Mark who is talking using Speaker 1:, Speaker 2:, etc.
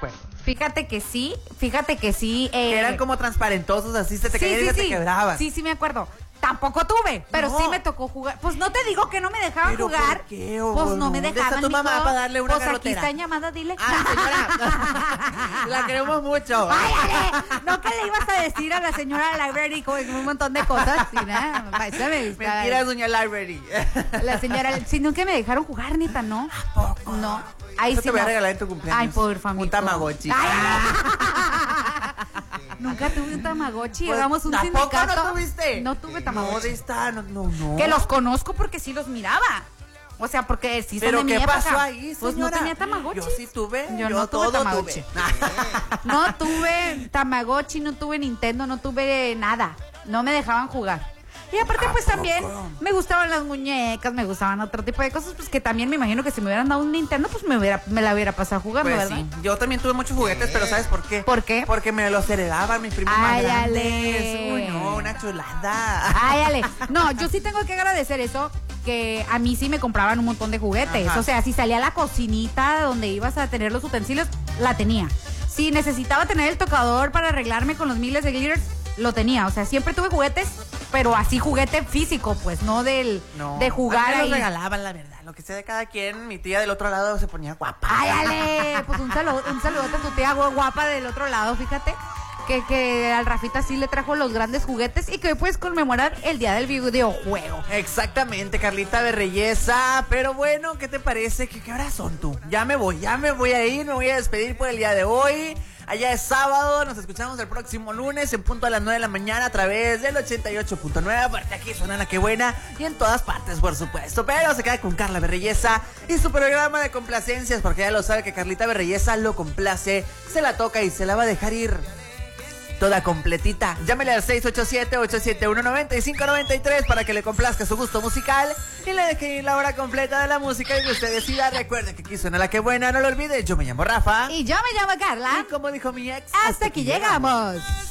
Speaker 1: acuerdo.
Speaker 2: Fíjate que sí.
Speaker 1: Que eran como transparentosos, así se te caían y se te quebraban.
Speaker 2: Sí, me acuerdo. Tampoco tuve, pero
Speaker 1: No.
Speaker 2: sí me tocó jugar. Pues no te digo que no me dejaban
Speaker 1: ¿Pero
Speaker 2: jugar.
Speaker 1: por qué?
Speaker 2: Pues no me
Speaker 1: ¿Dónde
Speaker 2: dejaban.
Speaker 1: está tu mamá
Speaker 2: mijo?
Speaker 1: para darle una
Speaker 2: Pues aquí
Speaker 1: garrotera?
Speaker 2: está en llamada, dile.
Speaker 1: Ay, señora. La queremos mucho.
Speaker 2: Ay, no que le ibas a decir a la señora Library con un montón de cosas. Sí, nada,
Speaker 1: Mentiras, doña Library.
Speaker 2: La señora, si nunca me dejaron jugar, neta, ¿no?
Speaker 1: ¿A poco?
Speaker 2: No. Ahí
Speaker 1: Eso
Speaker 2: sí
Speaker 1: te voy a
Speaker 2: no.
Speaker 1: regalar en tu cumpleaños.
Speaker 2: Ay, por familia.
Speaker 1: Un Tamagotchi.
Speaker 2: Nunca tuve un Tamagotchi.
Speaker 1: Pues,
Speaker 2: Llegamos a un
Speaker 1: ¿tampoco
Speaker 2: sindicato.
Speaker 1: no tuviste?
Speaker 2: No tuve
Speaker 1: No,
Speaker 2: Tamagotchi.
Speaker 1: de esta, no.
Speaker 2: Que los conozco porque sí los miraba. O sea, porque sí son
Speaker 1: ¿Pero
Speaker 2: de mi
Speaker 1: qué
Speaker 2: época.
Speaker 1: pasó ahí,
Speaker 2: Pues
Speaker 1: señora?
Speaker 2: no tenía Tamagotchi.
Speaker 1: Yo sí tuve.
Speaker 2: Yo no tuve
Speaker 1: todo
Speaker 2: Tamagotchi.
Speaker 1: tuve.
Speaker 2: No tuve Tamagotchi, no tuve Nintendo, no tuve nada. No me dejaban jugar. Y aparte, pues también me gustaban las muñecas, me gustaban otro tipo de cosas, pues que también me imagino que si me hubieran dado un Nintendo, pues me la hubiera pasado jugando,
Speaker 1: Pues
Speaker 2: ¿verdad?
Speaker 1: sí, yo también tuve muchos juguetes, pero ¿sabes por qué?
Speaker 2: ¿Por qué?
Speaker 1: Porque me los heredaban mis primos
Speaker 2: Ay,
Speaker 1: más
Speaker 2: ale.
Speaker 1: grandes. Uy, no, una chulada.
Speaker 2: Ay, Ale. No, yo sí tengo que agradecer eso, que a mí sí me compraban un montón de juguetes.
Speaker 1: Ajá.
Speaker 2: O sea, si salía la cocinita donde ibas a tener los utensilios, la tenía. Si necesitaba tener el tocador para arreglarme con los miles de glitters, lo tenía. O sea, siempre tuve juguetes, pero así juguete físico, pues, no de jugar
Speaker 1: a mí me
Speaker 2: ahí.
Speaker 1: los regalaban, la verdad. Lo que sea de cada quien, mi tía del otro lado se ponía guapa.
Speaker 2: Ay, Ale. Pues un saludote a tu tía guapa del otro lado, fíjate. Que al Rafita sí le trajo los grandes juguetes y que hoy puedes conmemorar el día del videojuego.
Speaker 1: Exactamente, Carlita Berreyesa. Pero bueno, ¿qué te parece? ¿Qué horas son tú? Ya me voy a ir, me voy a despedir por el día de hoy. Allá es sábado, nos escuchamos el próximo lunes en punto a las 9 de la mañana a través del 88.9, porque aquí suena La Que Buena y en todas partes, por supuesto. Pero se queda con Carla Berreyesa y su programa de complacencias, porque ya lo sabe que Carlita Berreyesa lo complace, se la toca y se la va a dejar ir toda completita. Llámele al 687-871-9593 para que le complazca su gusto musical y le deje ir la hora completa de la música y que usted decida. Recuerde que aquí suena La Que Buena, no lo olvide. Yo me llamo Rafa.
Speaker 2: Y yo me llamo Carla.
Speaker 1: Y como dijo mi ex,
Speaker 2: Hasta aquí llegamos.